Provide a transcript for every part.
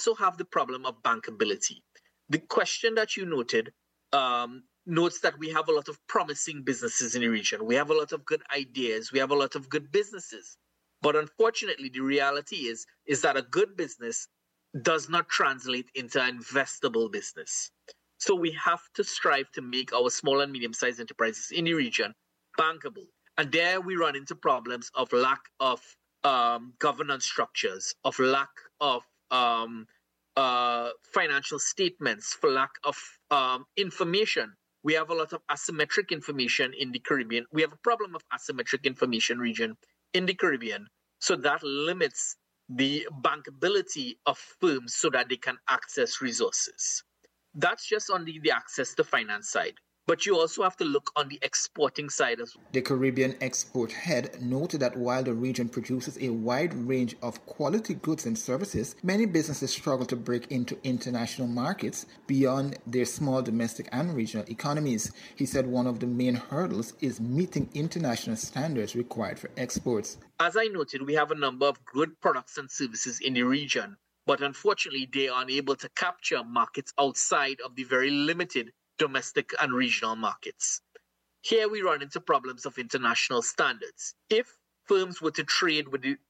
also have the problem of bankability. The question that you noted notes that we have a lot of promising businesses in the region. We have a lot of good ideas. We have a lot of good businesses. But unfortunately, the reality is that a good business does not translate into an investable business. So we have to strive to make our small and medium-sized enterprises in the region bankable. And there we run into problems of lack of governance structures, of lack of financial statements, for lack of information. We have a lot of asymmetric information in the Caribbean. We have a problem of asymmetric information region in the Caribbean. So that limits the bankability of firms so that they can access resources. That's just on the access to finance side. But you also have to look on the exporting side as well. The Caribbean export head noted that while the region produces a wide range of quality goods and services, many businesses struggle to break into international markets beyond their small domestic and regional economies. He said one of the main hurdles is meeting international standards required for exports. As I noted, we have a number of good products and services in the region, but unfortunately they are unable to capture markets outside of the very limited domestic and regional markets. Here we run into problems of international standards. If firms were to trade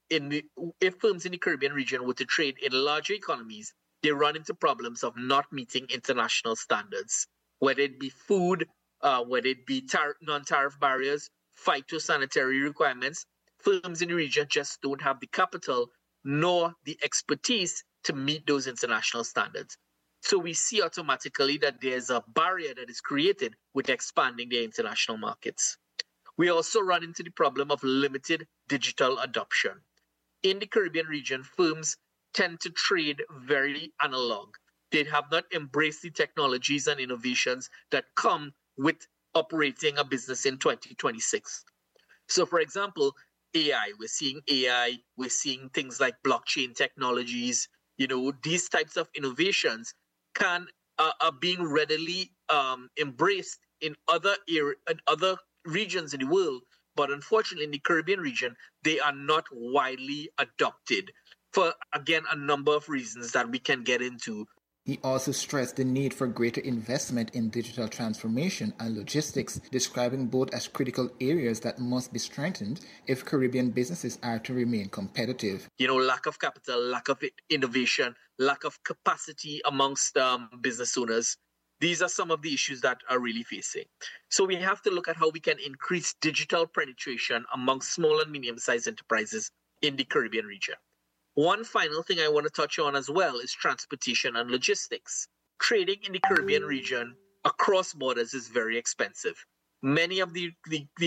if firms in the Caribbean region were to trade in larger economies, they run into problems of not meeting international standards, whether it be food, whether it be non-tariff barriers, phytosanitary requirements. Firms in the region just don't have the capital nor the expertise to meet those international standards. So we see automatically that there's a barrier that is created with expanding their international markets. We also run into the problem of limited digital adoption. In the Caribbean region, firms tend to trade very analog. They have not embraced the technologies and innovations that come with operating a business in 2026. So for example, AI, we're seeing things like blockchain technologies. These types of innovations are being readily embraced in other regions in the world, but unfortunately in the Caribbean region, they are not widely adopted for, again, a number of reasons that we can get into. He also stressed the need for greater investment in digital transformation and logistics, describing both as critical areas that must be strengthened if Caribbean businesses are to remain competitive. Lack of capital, lack of innovation, lack of capacity amongst business owners. These are some of the issues that are really facing. So we have to look at how we can increase digital penetration amongst small and medium-sized enterprises in the Caribbean region. One final thing I want to touch on as well is transportation and logistics. Trading in the Caribbean region across borders is very expensive. Many of the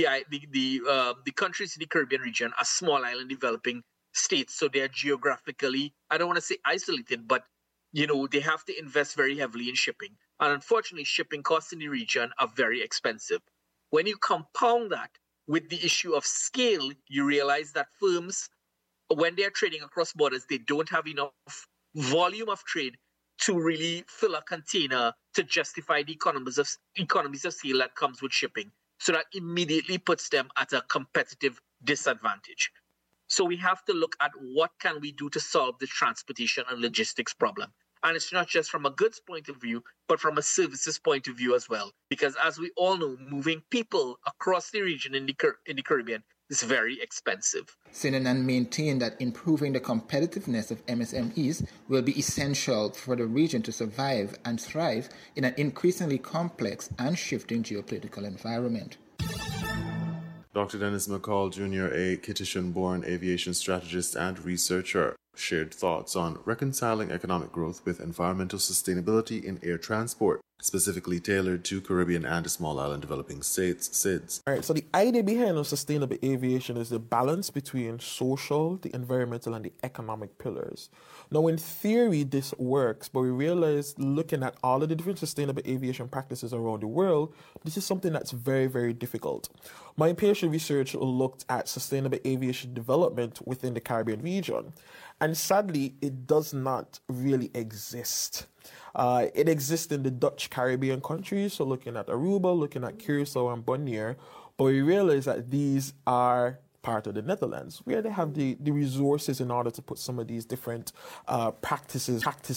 countries in the Caribbean region are small island developing states, so they are geographically, I don't want to say isolated, but they have to invest very heavily in shipping. And unfortunately, shipping costs in the region are very expensive. When you compound that with the issue of scale, you realize that firms, when they are trading across borders, they don't have enough volume of trade to really fill a container to justify the economies of scale that comes with shipping. So that immediately puts them at a competitive disadvantage. So we have to look at what can we do to solve the transportation and logistics problem. And it's not just from a goods point of view, but from a services point of view as well. Because as we all know, moving people across the region in the Caribbean is very expensive. Sinanan maintained that improving the competitiveness of MSMEs will be essential for the region to survive and thrive in an increasingly complex and shifting geopolitical environment. Dr. Dennis McCall Jr., a Kittitian-born aviation strategist and researcher, shared thoughts on reconciling economic growth with environmental sustainability in air transport, specifically tailored to Caribbean and small island developing states, SIDS. All right, so the idea behind sustainable aviation is the balance between social, the environmental, and the economic pillars. Now, in theory, this works, but we realize looking at all of the different sustainable aviation practices around the world, this is something that's very, very difficult. My PhD research looked at sustainable aviation development within the Caribbean region, and sadly, it does not really exist. It exists in the Dutch Caribbean countries, so looking at Aruba, looking at Curacao and Bonaire, but we realize that these are part of the Netherlands, where they have the resources in order to put some of these different practices